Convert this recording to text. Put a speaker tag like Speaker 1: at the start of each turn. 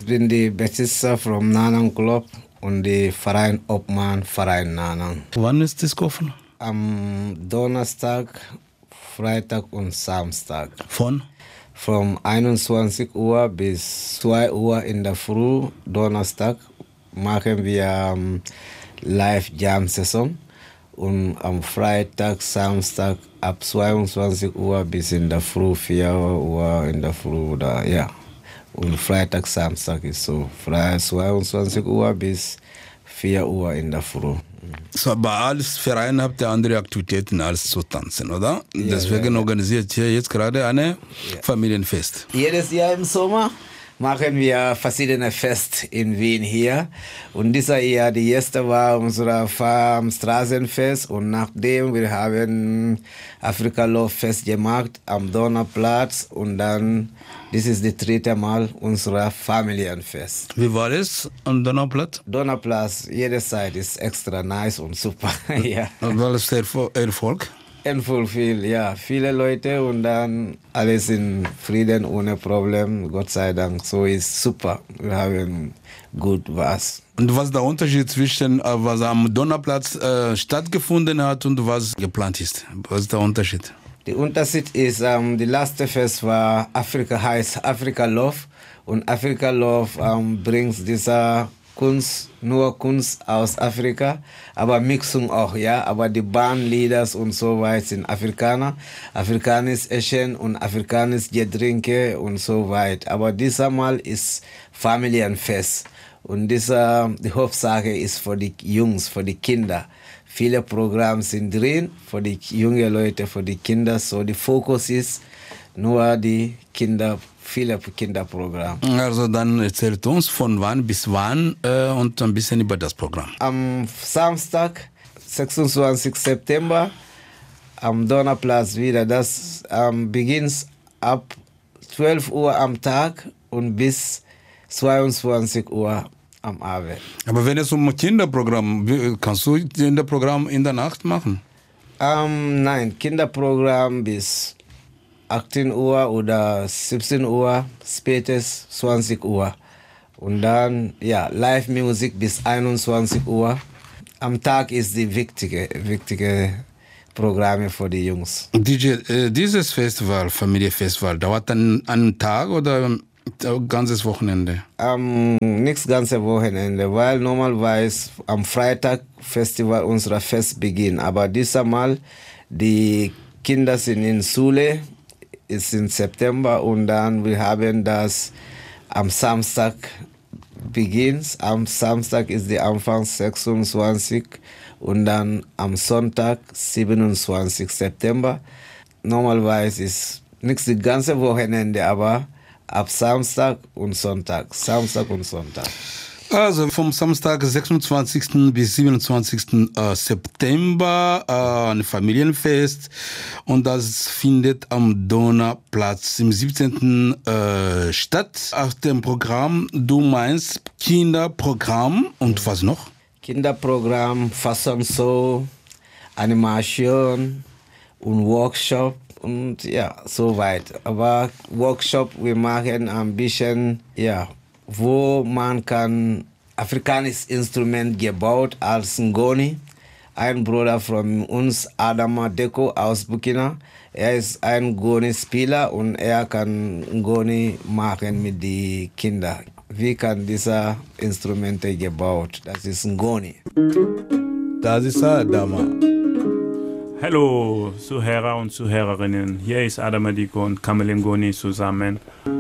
Speaker 1: bin die Besitzer vom Nanang Club und die Verein Obmann, Verein Nanang.
Speaker 2: Wann ist das offen?
Speaker 1: Am Donnerstag, Freitag und Samstag.
Speaker 2: Von?
Speaker 1: Von 21 Uhr bis 2 Uhr in der Früh, Donnerstag, machen wir Live-Jam-Saison. Und am Freitag, Samstag ab 22 Uhr bis in der Früh, 4 Uhr in der Früh oder ja. Und Freitag, Samstag ist so frei, 22 Uhr bis 4 Uhr in der Früh.
Speaker 2: So, aber als Verein habt ihr andere Aktivitäten als zu tanzen, oder? Deswegen organisiert ihr jetzt gerade eine Familienfest.
Speaker 1: Jedes Jahr im Sommer machen wir verschiedene Feste in Wien hier. Und dieses Jahr, die erste war unser Straßenfest. Und nachdem wir haben Afrika Love Fest gemacht am Donnerplatz. Und dann, das ist das dritte Mal unser Familienfest.
Speaker 2: Wie war es am Donnerplatz?
Speaker 1: Donnerplatz, jede Zeit ist extra nice und super. Ja.
Speaker 2: Und war es der Erfolg?
Speaker 1: Viel, ja. Viele Leute und dann alles in Frieden, ohne Problem. Gott sei Dank, so ist super. Wir haben gut was.
Speaker 2: Und was ist der Unterschied zwischen, was am Donnerplatz stattgefunden hat und was geplant ist? Was ist der Unterschied?
Speaker 1: Der Unterschied ist, die letzte Fest war Afrika, heißt Afrika Love. Und Afrika Love bringt dieser Kunst, nur Kunst aus Afrika, aber Mixung auch, ja. Aber die Bandleaders und so weiter sind Afrikaner, afrikanisches Essen und afrikanisches Getränke und so weiter. Aber dieses Mal ist Familienfest. Und die Hauptsache ist für die Jungs, für die Kinder. Viele Programme sind drin für die jungen Leute, für die Kinder. So, der Fokus ist nur die Kinder, viele Kinderprogramme.
Speaker 2: Also dann erzählt uns von wann bis wann und ein bisschen über das Programm.
Speaker 1: Am Samstag, 26. September, am Donnerplatz wieder. Das beginnt ab 12 Uhr am Tag und bis 22 Uhr am Abend.
Speaker 2: Aber wenn es um Kinderprogramm, kannst du Kinderprogramm in der Nacht machen?
Speaker 1: Nein, Kinderprogramm bis 18 Uhr oder 17 Uhr, spätestens 20 Uhr. Und dann, ja, Live-Musik bis 21 Uhr. Am Tag ist die wichtige Programme für die Jungs.
Speaker 2: DJ, dieses Festival, Familienfestival, dauert dann einen Tag oder ein ganzes Wochenende?
Speaker 1: Nicht ganze Wochenende, weil normalerweise am Freitag Festival unserer Fest beginnt. Aber dieses Mal, die Kinder sind in Schule, ist im September und dann wir haben das am Samstag beginnt. Am Samstag ist der Anfang 26 und dann am Sonntag 27. September. Normalerweise ist nicht das ganze Wochenende, aber ab Samstag und Sonntag. Samstag und Sonntag.
Speaker 2: Also vom Samstag 26. bis 27. September ein Familienfest und das findet am Donnerplatz im 17. Statt. Auf dem Programm, du meinst Kinderprogramm und was noch?
Speaker 1: Kinderprogramm, Fashion Show, Animation und Workshop und ja, soweit. Aber Workshop, wir machen ein bisschen, ja, wo man kann afrikanisches Instrument gebaut als Ngoni. Ein Bruder von uns, Adama Deko aus Burkina, er ist ein Ngoni-Spieler und er kann Ngoni machen mit den Kindern. Wie kann diese Instrumente gebaut? Das ist Ngoni.
Speaker 2: Das ist Adama.
Speaker 3: Hallo Zuhörer und Zuhörerinnen, hier ist Adama Deko und Kamel Ngoni zusammen.